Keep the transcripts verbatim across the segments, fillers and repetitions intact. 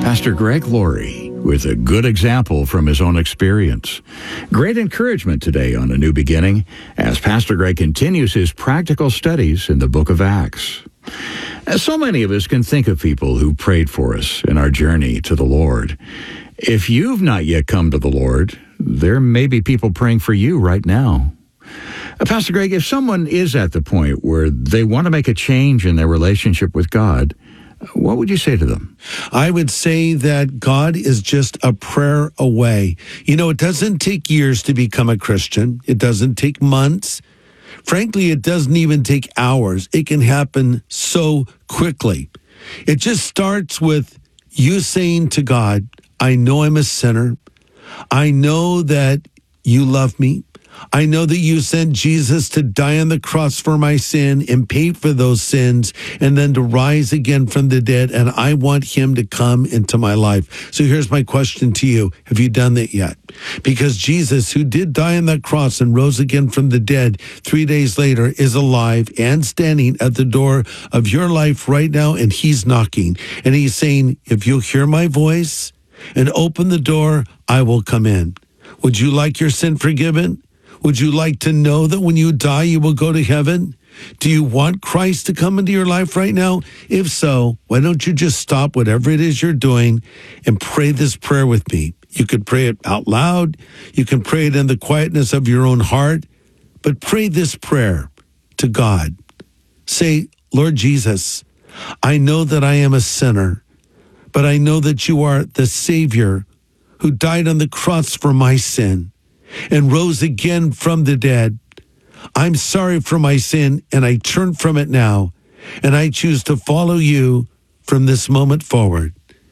Pastor Greg Laurie with a good example from his own experience. Great encouragement today on A New Beginning as Pastor Greg continues his practical studies in the book of Acts. As so many of us can think of people who prayed for us in our journey to the Lord. If you've not yet come to the Lord, there may be people praying for you right now. Uh, Pastor Greg, if someone is at the point where they want to make a change in their relationship with God, what would you say to them? I would say that God is just a prayer away. You know, it doesn't take years to become a Christian. It doesn't take months. Frankly, it doesn't even take hours. It can happen so quickly. It just starts with you saying to God, I know I'm a sinner. I know that you love me. I know that you sent Jesus to die on the cross for my sin and pay for those sins and then to rise again from the dead. And I want him to come into my life. So here's my question to you. Have you done that yet? Because Jesus, who did die on that cross and rose again from the dead three days later, is alive and standing at the door of your life right now. And he's knocking and he's saying, if you'll hear my voice and open the door, I will come in. Would you like your sin forgiven? Would you like to know that when you die, you will go to heaven? Do you want Christ to come into your life right now? If so, why don't you just stop whatever it is you're doing and pray this prayer with me? You could pray it out loud. You can pray it in the quietness of your own heart. But pray this prayer to God. Say, Lord Jesus, I know that I am a sinner, but I know that you are the Savior who died on the cross for my sin and rose again from the dead. I'm sorry for my sin, and I turn from it now, and I choose to follow you from this moment forward.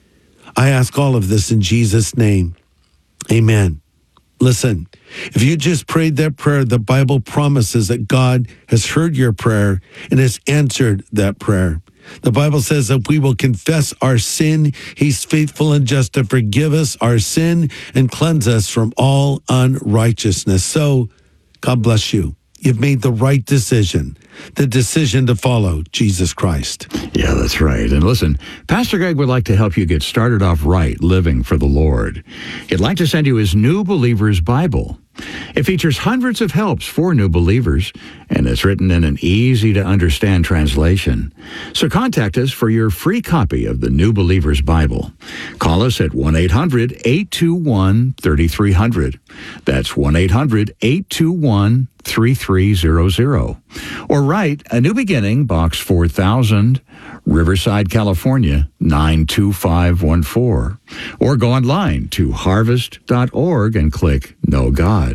I ask all of this in Jesus' name. Amen. Listen, if you just prayed that prayer, the Bible promises that God has heard your prayer and has answered that prayer. The Bible says that we will confess our sin. He's faithful and just to forgive us our sin and cleanse us from all unrighteousness. So, God bless you. You've made the right decision, the decision to follow Jesus Christ. Yeah, that's right. And listen, Pastor Greg would like to help you get started off right living for the Lord. He'd like to send you his New Believer's Bible. It features hundreds of helps for new believers, and it's written in an easy-to-understand translation. So contact us for your free copy of the New Believer's Bible. Call us at one eight hundred eight two one three three zero zero. That's one eight hundred eight two one three three zero zero. Or write A New Beginning, Box four thousand, Riverside, California, nine two five one four. Or go online to harvest dot org and click Know God.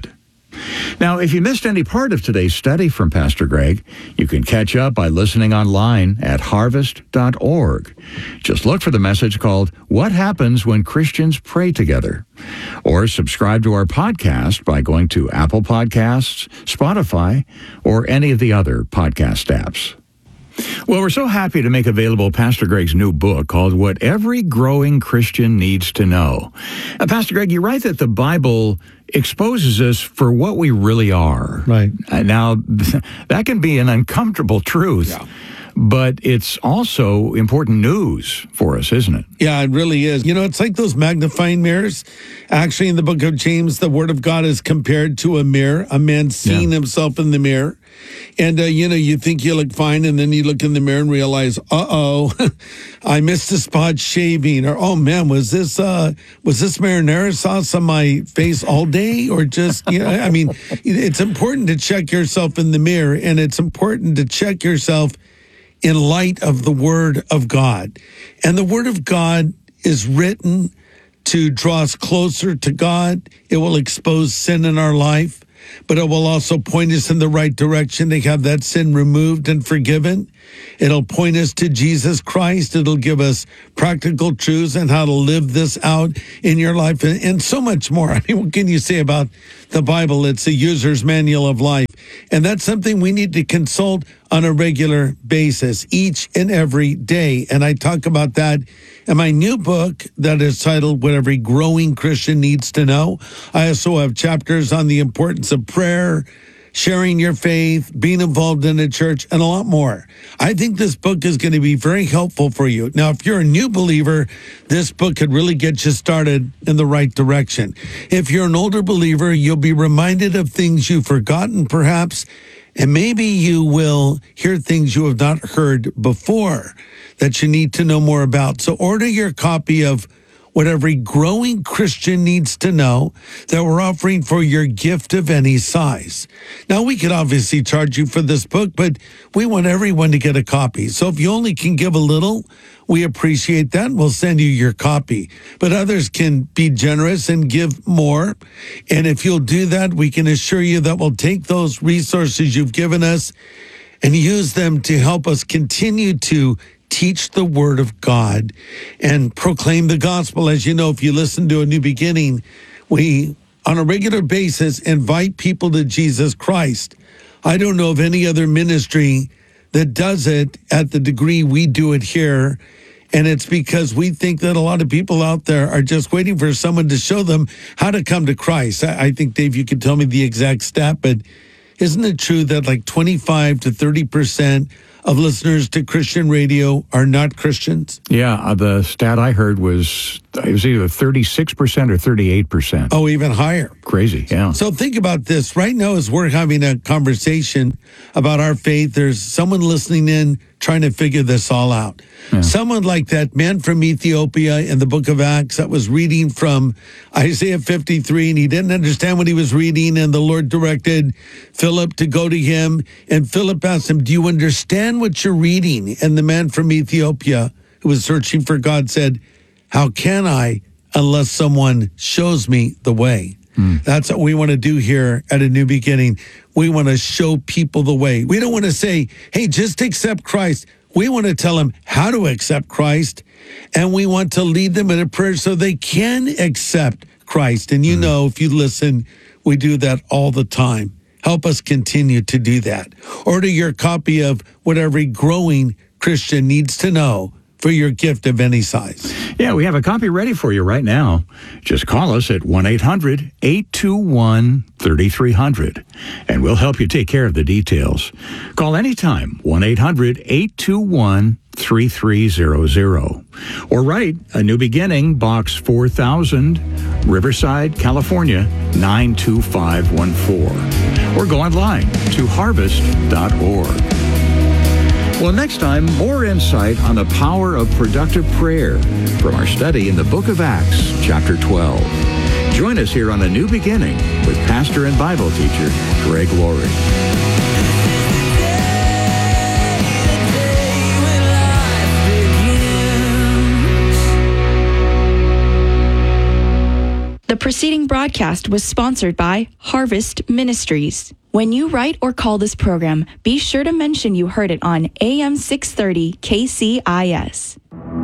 Now, if you missed any part of today's study from Pastor Greg, you can catch up by listening online at harvest dot org. Just look for the message called What Happens When Christians Pray Together. Or subscribe to our podcast by going to Apple Podcasts, Spotify, or any of the other podcast apps. Well, we're so happy to make available Pastor Greg's new book called What Every Growing Christian Needs to Know. Uh, Pastor Greg, you write that the Bible exposes us for what we really are. Right. Uh, now, that can be an uncomfortable truth. Yeah. But it's also important news for us, isn't it? Yeah, it really is. You know, it's like those magnifying mirrors. Actually, in the book of James, the word of God is compared to a mirror, a man seeing yeah. himself in the mirror. And, uh, you know, you think you look fine, and then you look in the mirror and realize, uh-oh, I missed a spot shaving. Or, oh, man, was this uh, was this marinara sauce on my face all day? Or just, you know, I mean, it's important to check yourself in the mirror, and it's important to check yourself in light of the Word of God. And the Word of God is written to draw us closer to God. It will expose sin in our life, but it will also point us in the right direction to have that sin removed and forgiven. It'll point us to Jesus Christ. It'll give us practical truths and how to live this out in your life and, and so much more. I mean, what can you say about the Bible? It's a user's manual of life. And that's something we need to consult on a regular basis each and every day. And I talk about that in my new book that is titled What Every Growing Christian Needs to Know. I also have chapters on the importance of prayer, sharing your faith, being involved in a church, and a lot more. I think this book is going to be very helpful for you. Now, if you're a new believer, this book could really get you started in the right direction. If you're an older believer, you'll be reminded of things you've forgotten, perhaps, and maybe you will hear things you have not heard before that you need to know more about. So order your copy of What Every Growing Christian Needs to Know that we're offering for your gift of any size. Now, we could obviously charge you for this book, but we want everyone to get a copy. So if you only can give a little, we appreciate that. We'll send you your copy. But others can be generous and give more. And if you'll do that, we can assure you that we'll take those resources you've given us and use them to help us continue to teach the word of God and proclaim the gospel. As you know, if you listen to A New Beginning, we, on a regular basis, invite people to Jesus Christ. I don't know of any other ministry that does it at the degree we do it here. And it's because we think that a lot of people out there are just waiting for someone to show them how to come to Christ. I, I think, Dave, you could tell me the exact stat, but isn't it true that like twenty-five to thirty percent of listeners to Christian radio are not Christians? Yeah, uh, the stat I heard was it was either thirty-six percent or thirty-eight percent. Oh, even higher. Crazy, yeah. So think about this. Right now, as we're having a conversation about our faith, there's someone listening in trying to figure this all out. Yeah. Someone like that man from Ethiopia in the book of Acts that was reading from Isaiah fifty-three, and he didn't understand what he was reading, and the Lord directed Philip to go to him, and Philip asked him, do you understand what you're reading? And the man from Ethiopia who was searching for God said, how can I unless someone shows me the way? Mm. That's what we want to do here at A New Beginning. We want to show people the way. We don't want to say, hey, just accept Christ. We want to tell them how to accept Christ, and we want to lead them in a prayer so they can accept Christ. And you mm. know, if you listen, we do that all the time. Help us continue to do that. Order your copy of What Every Growing Christian Needs to Know for your gift of any size. Yeah, we have a copy ready for you right now. Just call us at one eight hundred eight two one three three zero zero, and we'll help you take care of the details. Call anytime, one eight hundred eight two one three three zero zero. Or write A New Beginning, Box four thousand, Riverside, California, nine two five one four. Or go online to harvest dot org. Well, next time, more insight on the power of productive prayer from our study in the book of Acts, chapter twelve. Join us here on A New Beginning with pastor and Bible teacher Greg Laurie. The preceding broadcast was sponsored by Harvest Ministries. When you write or call this program, be sure to mention you heard it on A M six thirty K C I S.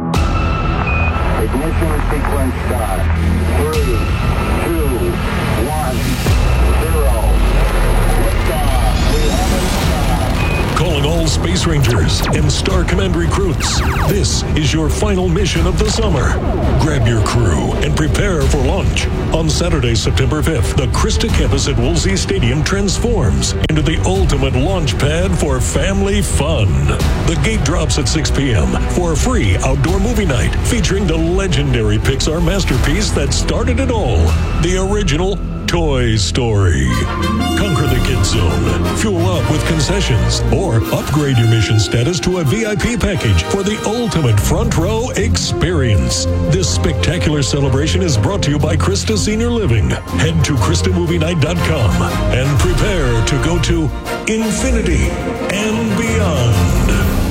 Ignition sequence start. Three, two, one, zero. Liftoff. We have it. Calling all Space Rangers and Star Command recruits. This is your final mission of the summer. Grab your crew and prepare for launch. On Saturday, September fifth, the Krista campus at Woolsey Stadium transforms into the ultimate launch pad for family fun. The gate drops at six p.m. for a free outdoor movie night featuring the legendary Pixar masterpiece that started it all, the original Toy Story. Conquer the Kids Zone, fuel up with concessions, or upgrade your mission status to a V I P package for the ultimate front row experience. This spectacular celebration is brought to you by Krista Senior Living. Head to Krista Movie Night dot com and prepare to go to infinity and beyond.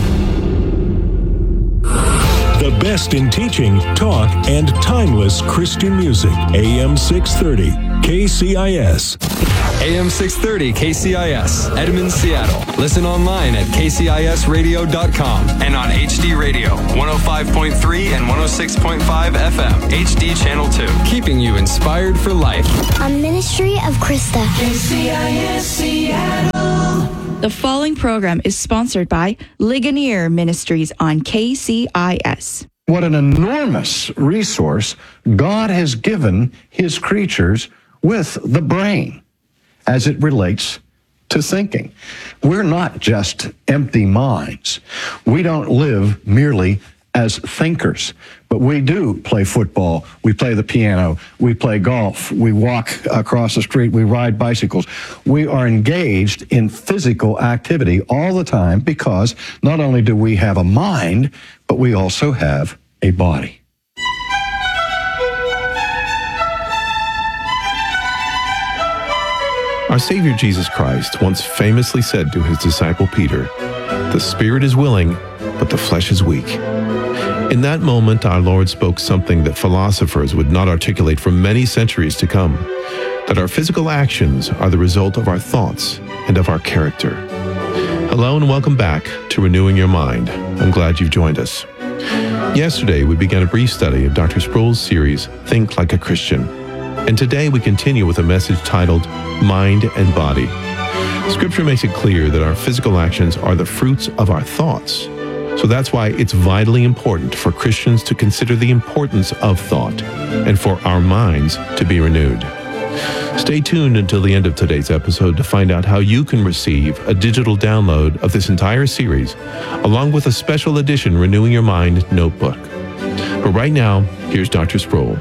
The best in teaching, talk, and timeless Christian music. A M six thirty K C I S. A M six thirty K C I S, Edmond, Seattle. Listen online at K C I S radio dot com and on H D Radio, one oh five point three and one oh six point five F M, H D Channel two. Keeping you inspired for life. A ministry of Krista. K C I S Seattle. The following program is sponsored by Ligonier Ministries on K C I S. What an enormous resource God has given his creatures with the brain as it relates to thinking. We're not just empty minds. We don't live merely as thinkers, but we do play football, we play the piano, we play golf, we walk across the street, we ride bicycles. We are engaged in physical activity all the time because not only do we have a mind, but we also have a body. Our Savior Jesus Christ once famously said to his disciple Peter, "The spirit is willing, but the flesh is weak." In that moment, our Lord spoke something that philosophers would not articulate for many centuries to come, that our physical actions are the result of our thoughts and of our character. Hello and welcome back to Renewing Your Mind. I'm glad you've joined us. Yesterday, we began a brief study of Doctor Sproul's series, Think Like a Christian. And today we continue with a message titled Mind and Body. Scripture makes it clear that our physical actions are the fruits of our thoughts. So that's why it's vitally important for Christians to consider the importance of thought and for our minds to be renewed. Stay tuned until the end of today's episode to find out how you can receive a digital download of this entire series, along with a special edition Renewing Your Mind notebook. But right now, here's Doctor Sproul.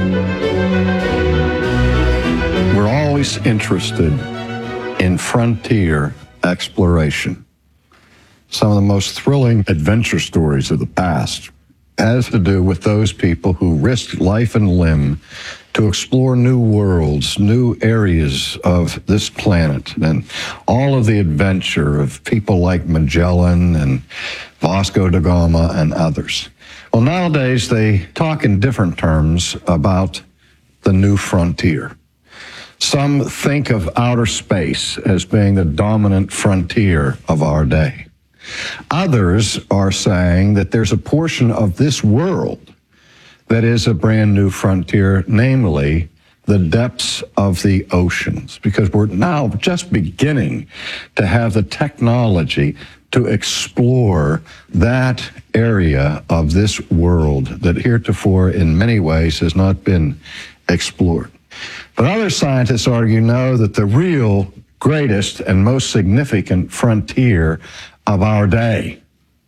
We're always interested in frontier exploration. Some of the most thrilling adventure stories of the past has to do with those people who risked life and limb to explore new worlds, new areas of this planet, and all of the adventure of people like Magellan and Vasco da Gama and others. Well, nowadays they talk in different terms about the new frontier. Some think of outer space as being the dominant frontier of our day. Others are saying that there's a portion of this world that is a brand new frontier, namely the depths of the oceans, because we're now just beginning to have the technology to explore that area of this world that heretofore in many ways has not been explored. But other scientists argue, no, that the real greatest and most significant frontier of our day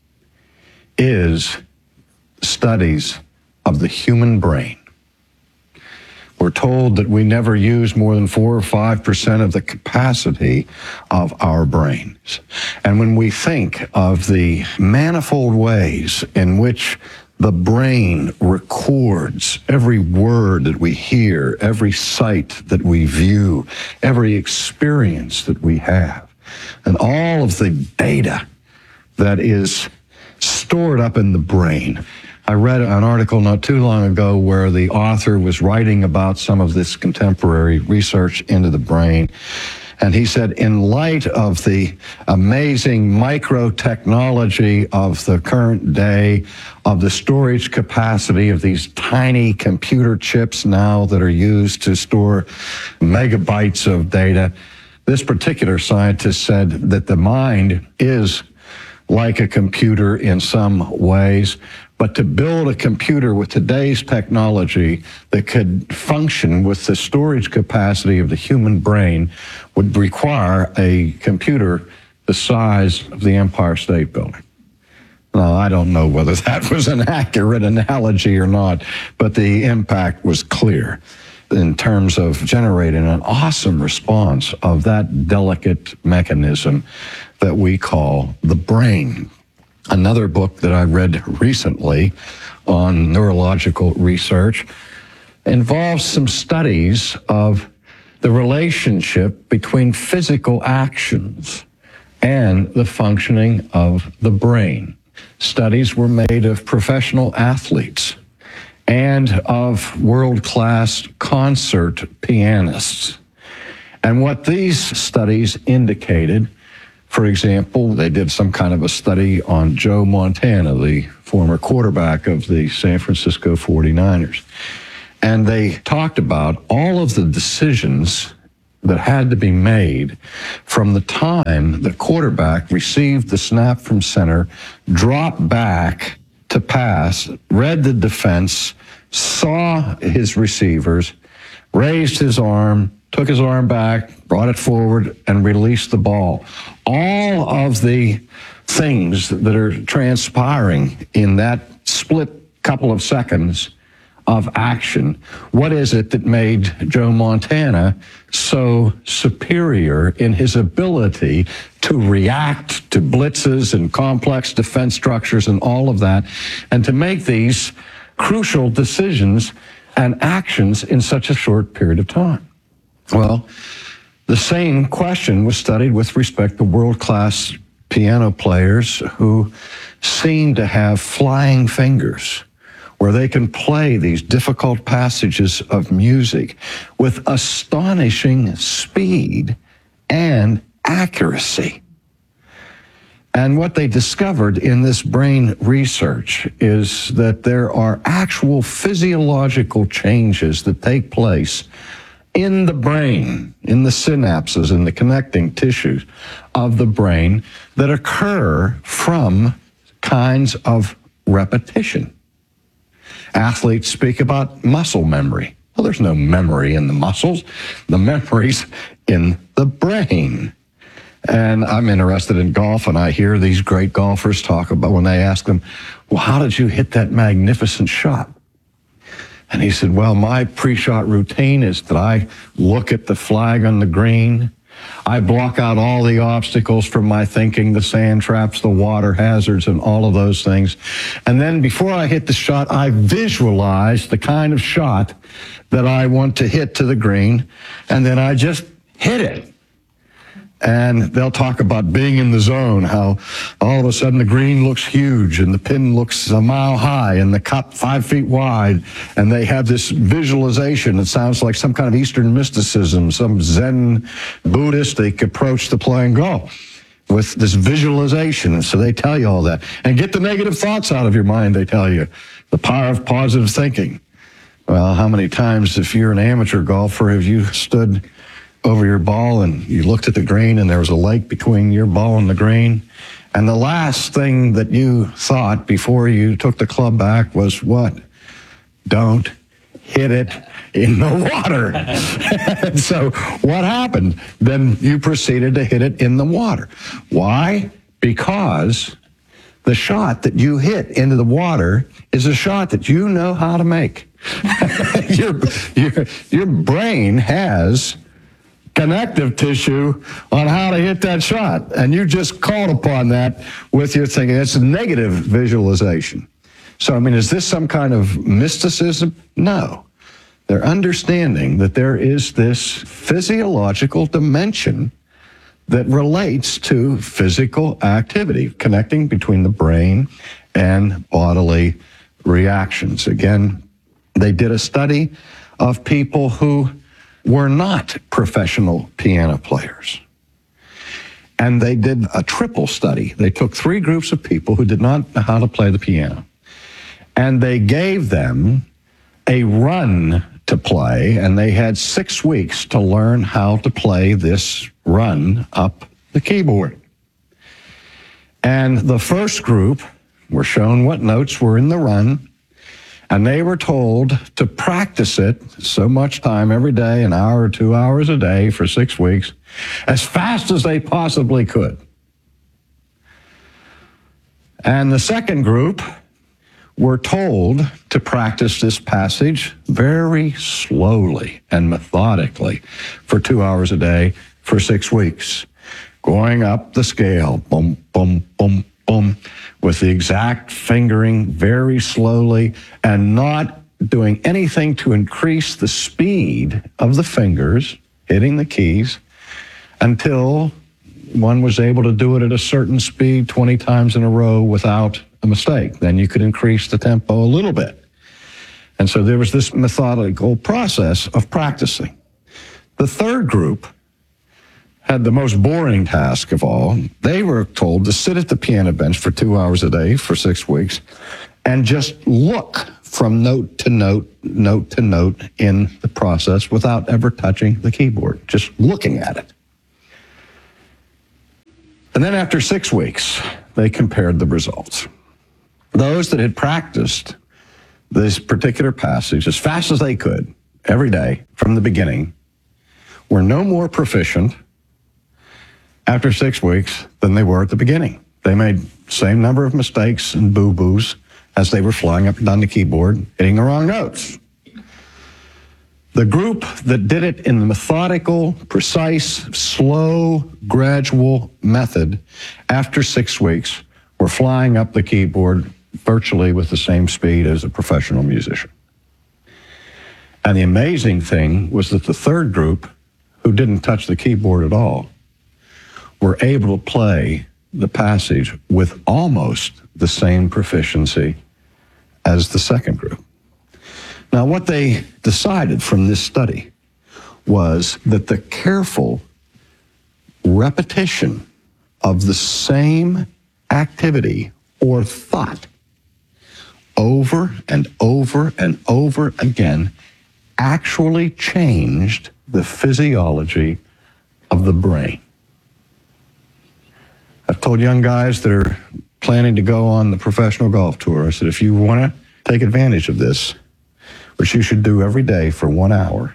is studies of the human brain. We're told that we never use more than four or five percent of the capacity of our brains. And when we think of the manifold ways in which the brain records every word that we hear, every sight that we view, every experience that we have, and all of the data that is stored up in the brain. I read an article not too long ago where the author was writing about some of this contemporary research into the brain. And he said, in light of the amazing micro technology of the current day, of the storage capacity of these tiny computer chips now that are used to store megabytes of data, this particular scientist said that the mind is like a computer in some ways, but to build a computer with today's technology that could function with the storage capacity of the human brain would require a computer the size of the Empire State Building. Now, I don't know whether that was an accurate analogy or not, but the impact was clear in terms of generating an awesome response of that delicate mechanism that we call the brain. Another book that I read recently on neurological research involves some studies of the relationship between physical actions and the functioning of the brain. Studies were made of professional athletes and of world-class concert pianists. And what these studies indicated, for example, they did some kind of a study on Joe Montana, the former quarterback of the San Francisco forty-niners. And they talked about all of the decisions that had to be made from the time the quarterback received the snap from center, dropped back to pass, read the defense, saw his receivers, raised his arm, took his arm back, brought it forward, and released the ball. All of the things that are transpiring in that split couple of seconds of action. What is it that made Joe Montana so superior in his ability to react to blitzes and complex defense structures and all of that, and to make these crucial decisions and actions in such a short period of time? Well, the same question was studied with respect to world-class piano players who seem to have flying fingers, where they can play these difficult passages of music with astonishing speed and accuracy. And what they discovered in this brain research is that there are actual physiological changes that take place in the brain, in the synapses, in the connecting tissues of the brain that occur from kinds of repetition. Athletes speak about muscle memory. Well, there's no memory in the muscles. The memory's in the brain. And I'm interested in golf, and I hear these great golfers talk about when they ask them, well, how did you hit that magnificent shot? And he said, well, my pre-shot routine is that I look at the flag on the green. I block out all the obstacles from my thinking, the sand traps, the water hazards, and all of those things. And then before I hit the shot, I visualize the kind of shot that I want to hit to the green, and then I just hit it. And they'll talk about being in the zone, how all of a sudden the green looks huge and the pin looks a mile high and the cup five feet wide. And they have this visualization that sounds like some kind of Eastern mysticism, some Zen Buddhistic approach to playing golf with this visualization. And so they tell you all that. And get the negative thoughts out of your mind, they tell you. The power of positive thinking. Well, how many times, if you're an amateur golfer, have you stood over your ball and you looked at the green and there was a lake between your ball and the green, and the last thing that you thought before you took the club back was what? Don't hit it in the water. And so what happened? Then you proceeded to hit it in the water. Why? Because the shot that you hit into the water is a shot that you know how to make. your, your, your brain has connective tissue on how to hit that shot. And you just called upon that with your thinking. It's a negative visualization. So, I mean, is this some kind of mysticism? No. They're understanding that there is this physiological dimension that relates to physical activity, connecting between the brain and bodily reactions. Again, they did a study of people who were not professional piano players. And they did a triple study. They took three groups of people who did not know how to play the piano, and they gave them a run to play, and they had six weeks to learn how to play this run up the keyboard. And the first group were shown what notes were in the run, and they were told to practice it so much time every day, an hour or two hours a day for six weeks, as fast as they possibly could. And the second group were told to practice this passage very slowly and methodically for two hours a day for six weeks, going up the scale, boom, boom, boom, boom, with the exact fingering very slowly and not doing anything to increase the speed of the fingers hitting the keys until one was able to do it at a certain speed twenty times in a row without a mistake. Then you could increase the tempo a little bit. And so there was this methodical process of practicing. The third group had the most boring task of all. They were told to sit at the piano bench for two hours a day for six weeks and just look from note to note, note to note in the process without ever touching the keyboard, just looking at it. And then after six weeks, they compared the results. Those that had practiced this particular passage as fast as they could every day from the beginning were no more proficient after six weeks than they were at the beginning. They made the same number of mistakes and boo-boos as they were flying up and down the keyboard, hitting the wrong notes. The group that did it in the methodical, precise, slow, gradual method after six weeks were flying up the keyboard virtually with the same speed as a professional musician. And the amazing thing was that the third group, who didn't touch the keyboard at all, were able to play the passage with almost the same proficiency as the second group. Now, what they decided from this study was that the careful repetition of the same activity or thought over and over and over again actually changed the physiology of the brain. I've told young guys that are planning to go on the professional golf tour, I said, if you want to take advantage of this, what you should do every day for one hour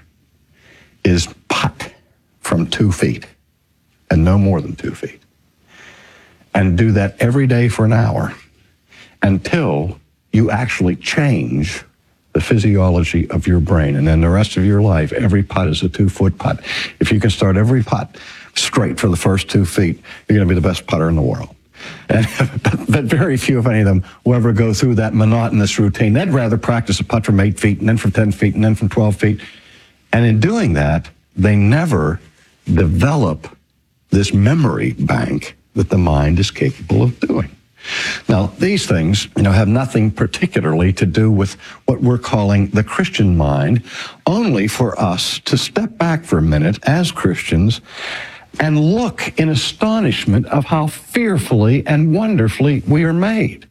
is putt from two feet and no more than two feet. And do that every day for an hour until you actually change the physiology of your brain. And then the rest of your life, every putt is a two-foot putt. If you can start every putt straight for the first two feet, you're going to be the best putter in the world. And, but, but very few, if any of them, will ever go through that monotonous routine. They'd rather practice a putt from eight feet, and then from ten feet, and then from twelve feet. And in doing that, they never develop this memory bank that the mind is capable of doing. Now, these things, you know, have nothing particularly to do with what we're calling the Christian mind, only for us to step back for a minute as Christians and look in astonishment of how fearfully and wonderfully we are made.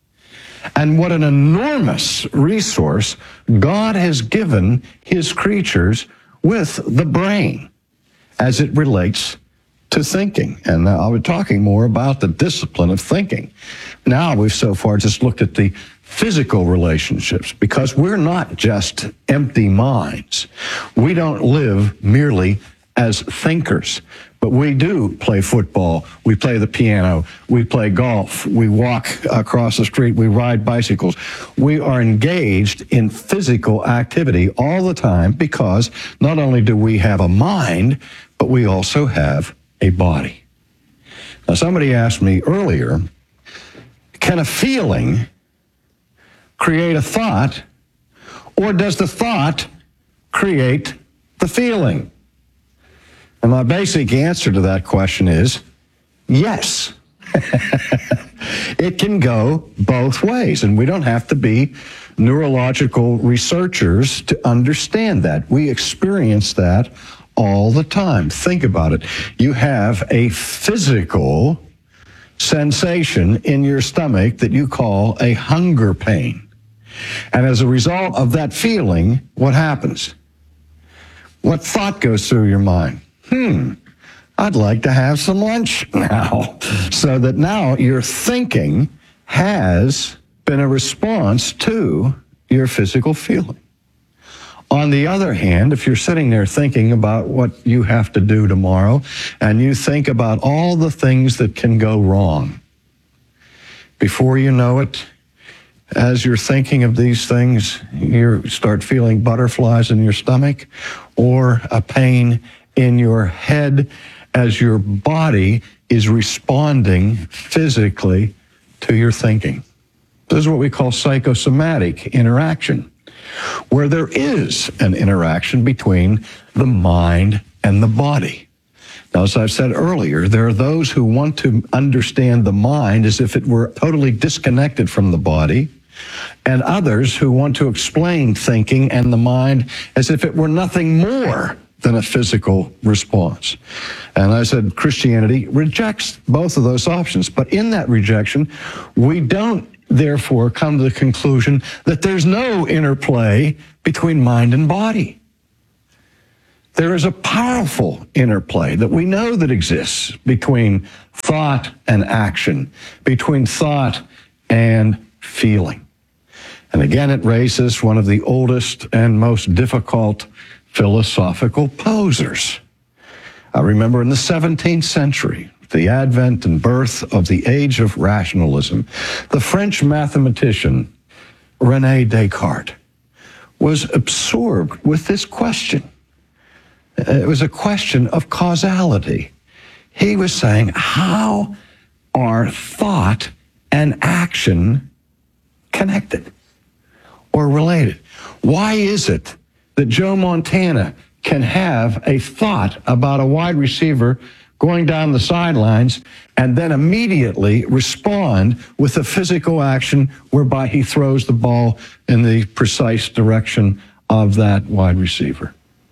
And what an enormous resource God has given his creatures with the brain as it relates to thinking. And I'll be talking more about the discipline of thinking. Now we've so far just looked at the physical relationships, because we're not just empty minds. We don't live merely as thinkers, but we do play football, we play the piano, we play golf, we walk across the street, we ride bicycles. We are engaged in physical activity all the time, because not only do we have a mind, but we also have a body. Now, somebody asked me earlier, can a feeling create a thought, or does the thought create the feeling? And my basic answer to that question is yes. It can go both ways, and we don't have to be neurological researchers to understand that. We experience that all the time. Think about it. You have a physical sensation in your stomach that you call a hunger pain. And as a result of that feeling, what happens? What thought goes through your mind? Hmm, I'd like to have some lunch now. So that now your thinking has been a response to your physical feeling. On the other hand, if you're sitting there thinking about what you have to do tomorrow, and you think about all the things that can go wrong, before you know it, as you're thinking of these things, you start feeling butterflies in your stomach or a pain in your head as your body is responding physically to your thinking. This is what we call psychosomatic interaction, where there is an interaction between the mind and the body. Now, as I've said earlier, there are those who want to understand the mind as if it were totally disconnected from the body, and others who want to explain thinking and the mind as if it were nothing more than a physical response. And I said Christianity rejects both of those options, but in that rejection, we don't therefore come to the conclusion that there's no interplay between mind and body. There is a powerful interplay that we know that exists between thought and action, between thought and feeling. And again, it raises one of the oldest and most difficult philosophical posers. I remember in the seventeenth century, the advent and birth of the age of rationalism, the French mathematician René Descartes was absorbed with this question. It was a question of causality. He was saying, how are thought and action connected or related? Why is it that Joe Montana can have a thought about a wide receiver going down the sidelines and then immediately respond with a physical action whereby he throws the ball in the precise direction of that wide receiver?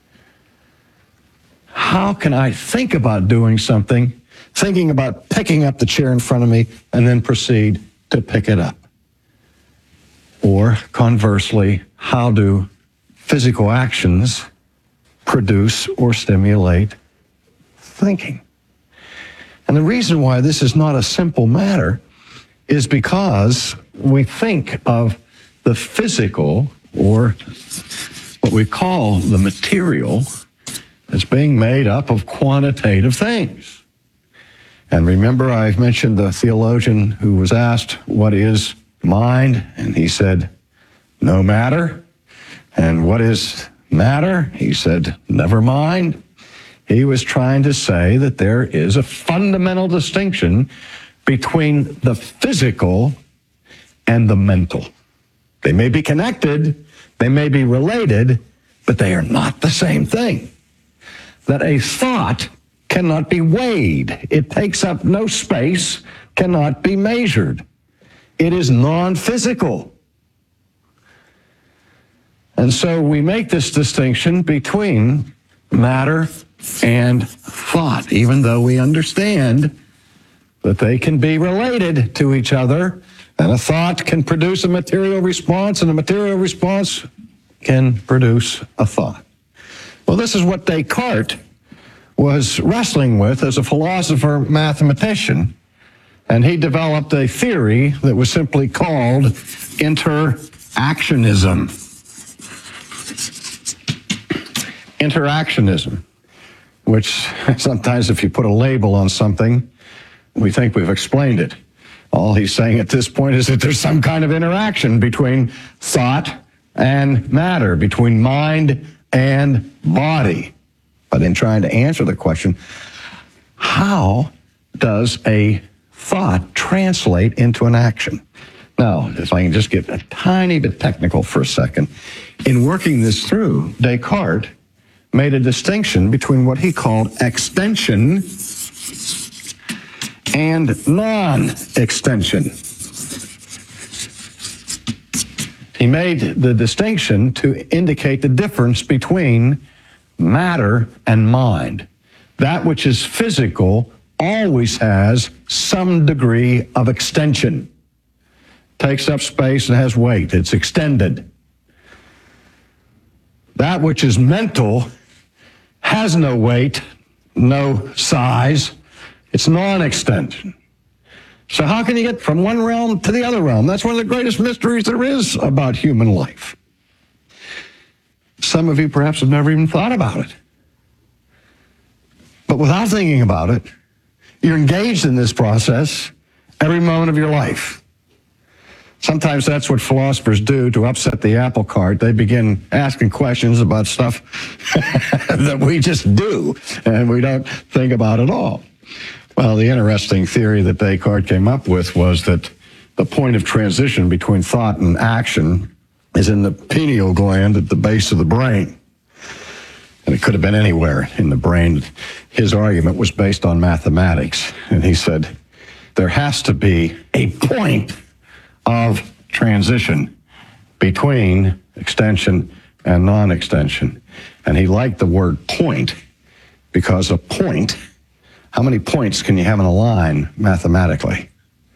How can I think about doing something, thinking about picking up the chair in front of me, and then proceed to pick it up? Or conversely, how do physical actions produce or stimulate thinking? And the reason why this is not a simple matter is because we think of the physical, or what we call the material, as being made up of quantitative things. And remember, I've mentioned the theologian who was asked, what is mind? And he said, no matter. And what is matter? He said, never mind. He was trying to say that there is a fundamental distinction between the physical and the mental. They may be connected, they may be related, but they are not the same thing. That a thought cannot be weighed. It takes up no space, cannot be measured. It is non-physical. And so we make this distinction between matter and thought, even though we understand that they can be related to each other, and a thought can produce a material response, and a material response can produce a thought. Well, this is what Descartes was wrestling with as a philosopher mathematician, and he developed a theory that was simply called interactionism. Interactionism, which sometimes if you put a label on something, we think we've explained it. All he's saying at this point is that there's some kind of interaction between thought and matter, between mind and body. But in trying to answer the question, how does a thought translate into an action? Now, if I can just get a tiny bit technical for a second, in working this through, Descartes made a distinction between what he called extension and non-extension. He made the distinction to indicate the difference between matter and mind. That which is physical always has some degree of extension. Takes up space and has weight. It's extended. That which is mental has no weight, no size. It's non-extension. So how can you get from one realm to the other realm? That's one of the greatest mysteries there is about human life. Some of you perhaps have never even thought about it. But without thinking about it, you're engaged in this process every moment of your life. Sometimes that's what philosophers do to upset the apple cart. They begin asking questions about stuff that we just do and we don't think about at all. Well, the interesting theory that Descartes came up with was that the point of transition between thought and action is in the pineal gland at the base of the brain. And it could have been anywhere in the brain. His argument was based on mathematics. And he said, there has to be a point of transition between extension and non-extension. And he liked the word point because a point, how many points can you have in a line mathematically?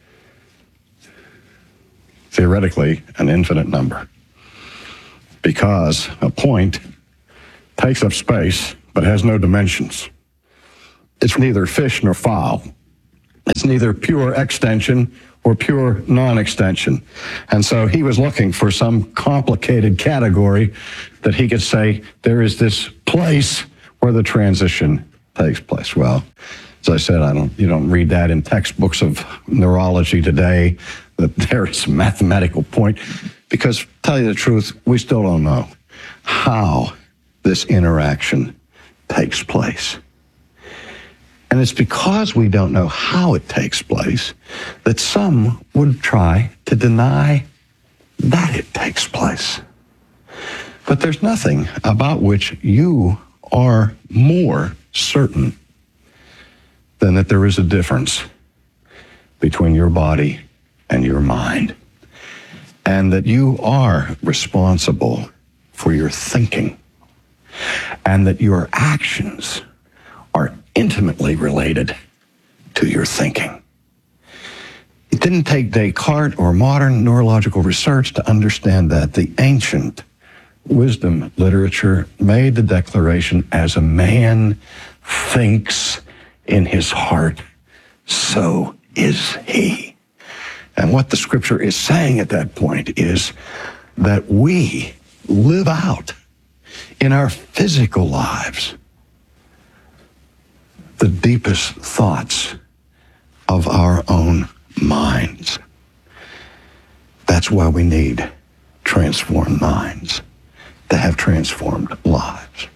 Theoretically, an infinite number. Because a point takes up space but has no dimensions. It's neither fish nor fowl. It's neither pure extension or pure non-extension. And so he was looking for some complicated category that he could say, there is this place where the transition takes place? Well, as I said, I don't. You don't read that in textbooks of neurology today, that there is a mathematical point, because, to tell you the truth, we still don't know how this interaction takes place. And it's because we don't know how it takes place that some would try to deny that it takes place. But there's nothing about which you are more certain than that there is a difference between your body and your mind, and that you are responsible for your thinking, and that your actions are intimately related to your thinking. It didn't take Descartes or modern neurological research to understand that. The ancient wisdom literature made the declaration, as a man thinks in his heart, so is he. And what the scripture is saying at that point is that we live out in our physical lives the deepest thoughts of our own minds. That's why we need transformed minds to have transformed lives.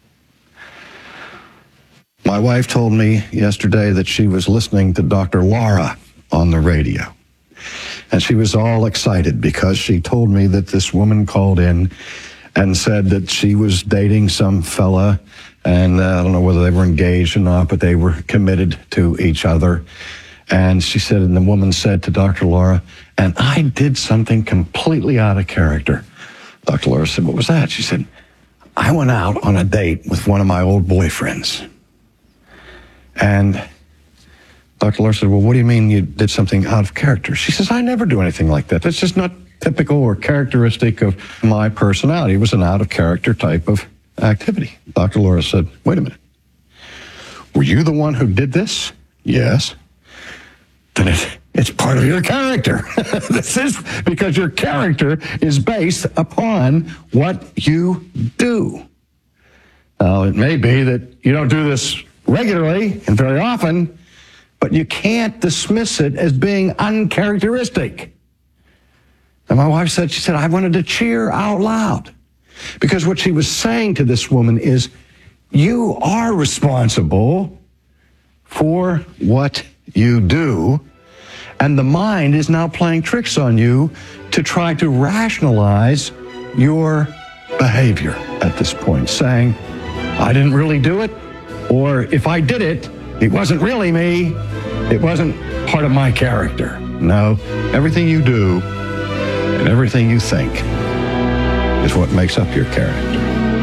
My wife told me yesterday that she was listening to Doctor Laura on the radio. And she was all excited because she told me that this woman called in and said that she was dating some fella, and uh, I don't know whether they were engaged or not, but they were committed to each other. And she said, and the woman said to Doctor Laura, and I did something completely out of character. Doctor Laura said, what was that? She said, I went out on a date with one of my old boyfriends. And Doctor Laura said, well, what do you mean you did something out of character? She says, I never do anything like that. That's just not typical or characteristic of my personality. It was an out of character type of activity. Doctor Laura said, wait a minute. Were you the one who did this? Yes. Then it, it's part of your character. This is because your character is based upon what you do. Now, it may be that you don't do this regularly and very often, but you can't dismiss it as being uncharacteristic. And my wife said, she said, I wanted to cheer out loud, because what she was saying to this woman is, you are responsible for what you do, and the mind is now playing tricks on you to try to rationalize your behavior at this point, saying, I didn't really do it, or if I did it, it wasn't really me, it wasn't part of my character. No, everything you do and everything you think is what makes up your character.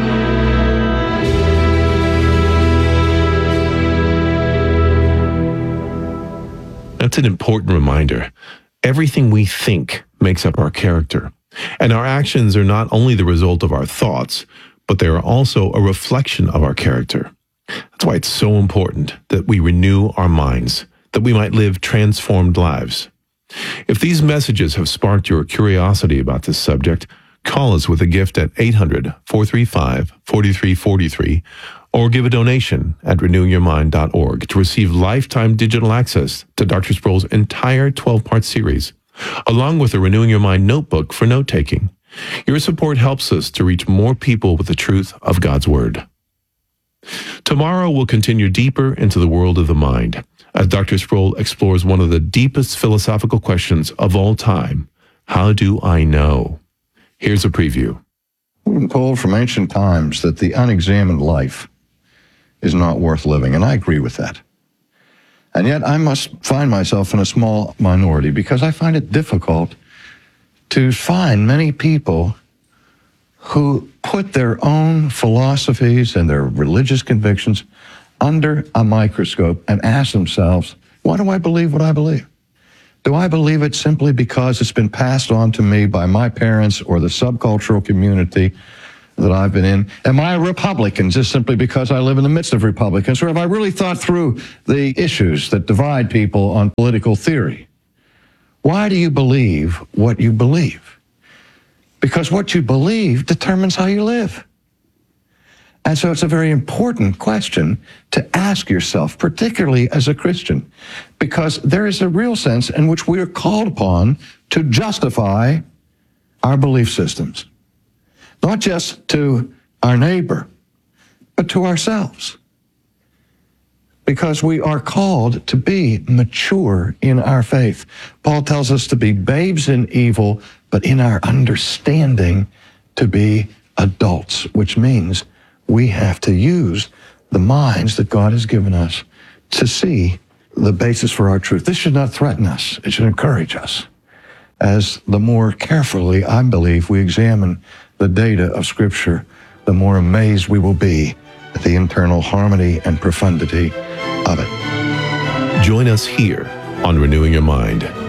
That's an important reminder. Everything we think makes up our character. And our actions are not only the result of our thoughts, but they are also a reflection of our character. That's why it's so important that we renew our minds, that we might live transformed lives. If these messages have sparked your curiosity about this subject, call us with a gift at eight hundred, four three five, four three four three or give a donation at renew your mind dot org to receive lifetime digital access to Doctor Sproul's entire twelve-part series, along with a Renewing Your Mind notebook for note-taking. Your support helps us to reach more people with the truth of God's Word. Tomorrow we'll continue deeper into the world of the mind as Doctor Sproul explores one of the deepest philosophical questions of all time. How do I know? Here's a preview. We've been told from ancient times that the unexamined life is not worth living, and I agree with that. And yet I must find myself in a small minority because I find it difficult to find many people who put their own philosophies and their religious convictions under a microscope and ask themselves, why do I believe what I believe? Do I believe it simply because it's been passed on to me by my parents or the subcultural community that I've been in? Am I a Republican just simply because I live in the midst of Republicans? Or have I really thought through the issues that divide people on political theory? Why do you believe what you believe? Because what you believe determines how you live. And so it's a very important question to ask yourself, particularly as a Christian, because there is a real sense in which we are called upon to justify our belief systems, not just to our neighbor, but to ourselves. Because we are called to be mature in our faith. Paul tells us to be babes in evil, but in our understanding to be adults, which means we have to use the minds that God has given us to see the basis for our truth. This should not threaten us. It should encourage us. As the more carefully, I believe, we examine the data of Scripture, the more amazed we will be at the internal harmony and profundity of it. Join us here on Renewing Your Mind.